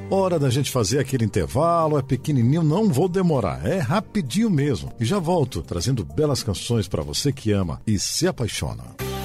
Hora da gente fazer aquele intervalo, é pequenininho, não vou demorar, é rapidinho mesmo. E já volto, trazendo belas canções para você que ama e se apaixona.